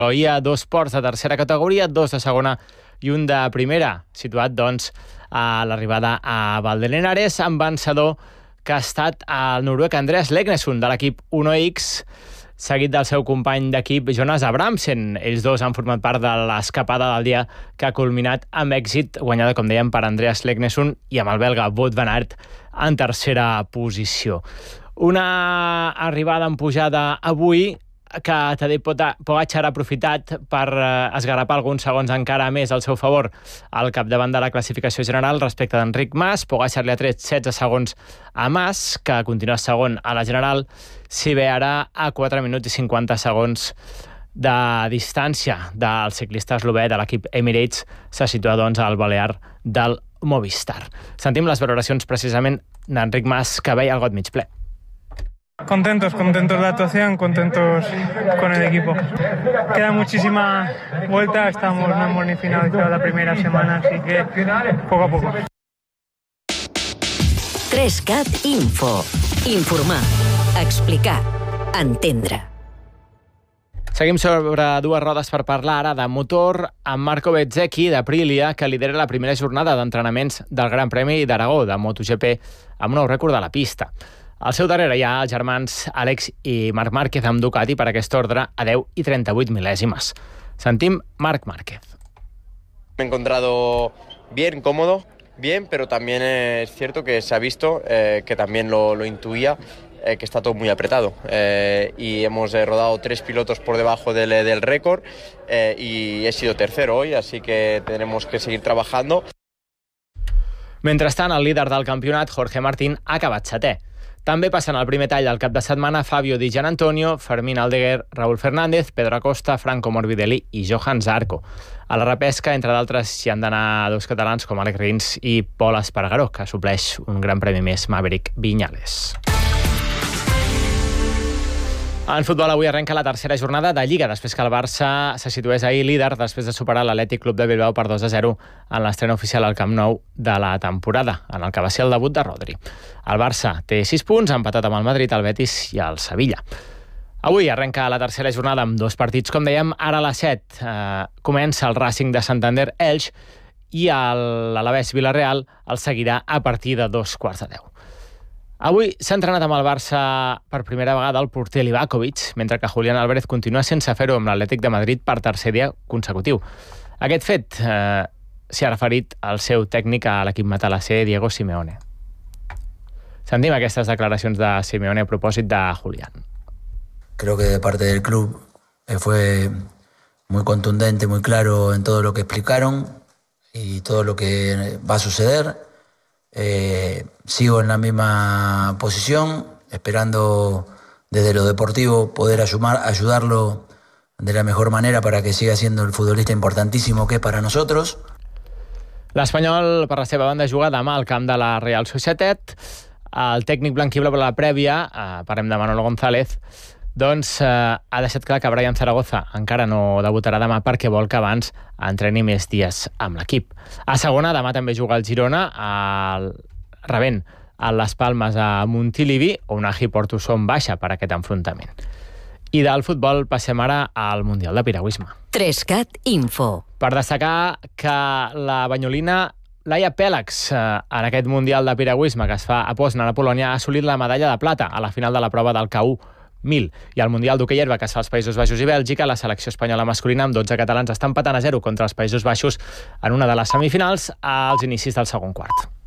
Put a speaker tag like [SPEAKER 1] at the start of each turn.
[SPEAKER 1] Hi ha 2 ports de tercera categoria, 2 de segona i un de primera, situat doncs a l'arribada a Valderenares, amb vencedor que ha estat el noruec Andreas Leknesund de l'equip 1X, seguit del seu company d'equip Jonas Abrahamsen. Ells dos han format part de l'escapada del dia que ha culminat amb èxit, guanyada, com dèiem, per Andreas Leknesund i amb el belga Wout van Aert en tercera posició. Una arribada en pujada avui que Tadej Pogačar ha aprofitat per esgarrapar alguns segons encara més al seu favor al capdavant de la classificació general respecte d'Enric Mas. Pogačar li ha tret 16 segons a Mas, que continua segon a la general, si bé ara a 4 minuts i 50 segons de distància del ciclista eslové de l'equip Emirates. Se situa doncs al balear del Movistar. Sentim les valoracions precisament d'Enric Mas, que veia el got mig ple.
[SPEAKER 2] Contentos de la actuación, contentos con el equipo. Queda muchísima vuelta, no hemos ni finalizado la primera semana, así que poco a poco.
[SPEAKER 3] 3CAT Info. Informar, explicar, entendre.
[SPEAKER 1] Seguim sobre dues rodes per parlar ara de motor amb Marco Bezzecchi d'Aprilia, que lidera la primera jornada d'entrenaments del Gran Premi d'Aragó de MotoGP amb un nou rècord de la pista. Al seu darrere hi ha els germans Àlex i Marc Márquez amb Ducati per aquest ordre a 10 i 38 mil·lèsimes. Sentim Marc Márquez.
[SPEAKER 4] Me he encontrado bien, cómodo, bien, pero también es cierto que se ha visto, que también lo intuía, que está todo muy apretado. Y hemos rodado 3 pilotos por debajo del récord y he sido tercero hoy, así que tenemos que seguir trabajando.
[SPEAKER 1] Mentrestant, el líder del campionat, Jorge Martín, ha acabat setè. També passen al primer tall del cap de setmana Fabio Di Gianantonio, Fermín Aldeguer, Raúl Fernández, Pedro Acosta, Franco Morbidelli i Johan Zarco. A la repesca, entre d'altres, hi han d'anar 2 catalans com Alex Rins i Pol Espargaró, que supleix un gran premi més, Maverick Viñales. En futbol, avui arrenca la tercera jornada de Lliga, després que el Barça se situés ahir líder després de superar l'Atlètic Club de Bilbao per 2-0 en l'estrena oficial al Camp Nou de la temporada, en el que va ser el debut de Rodri. El Barça té 6 punts, empatat amb el Madrid, el Betis i el Sevilla. Avui arrenca la tercera jornada amb 2 partits, com dèiem, ara a les 7. Comença el Racing de Santander-Elx i l'Alavés Villarreal el seguirà a partir de 2:15. Avui s'ha entrenat amb el Barça per primera vegada el porter Livakovic, mentre que Julián Álvarez continua sense fer-ho amb l'Atlètic de Madrid per tercer dia consecutiu. Aquest fet s'hi ha referit el seu tècnic a l'equip matalasser, Diego Simeone. Sentim aquestes declaracions de Simeone a propòsit de Julián.
[SPEAKER 5] Creo que de parte del club fue muy contundente, muy claro en todo lo que explicaron y todo lo que va a suceder. Sigo en la misma posición, esperando desde lo deportivo poder ayudarlo de la mejor manera para que siga siendo el futbolista importantísimo que es para nosotros.
[SPEAKER 1] L'Espanyol, per la seva banda, juga demà al camp de la Real Societat. El tècnic blanquiblau a la prèvia, parlem de Manolo González, doncs ha deixat clar que Brian Zaragoza encara no debutarà demà perquè vol que abans entreni més dies amb l'equip. A segona, demà també juga el Girona, rebent a les Palmes a Montilivi, on Unai Porto són baixa per aquest enfrontament. I del futbol passem ara al Mundial de Piragüisme.
[SPEAKER 3] 3CAT Info.
[SPEAKER 1] Per destacar que la banyolina Laia Pèlax, en aquest Mundial de Piragüisme que es fa a Poznan, a Polònia, ha assolit la medalla de plata a la final de la prova del K1 1000. I al Mundial d'Hoquei Herba que es fa als Països Baixos i Bèlgica, la selecció espanyola masculina amb 12 catalans està empatant a 0 contra els Països Baixos en una de les semifinals als inicis del segon quart.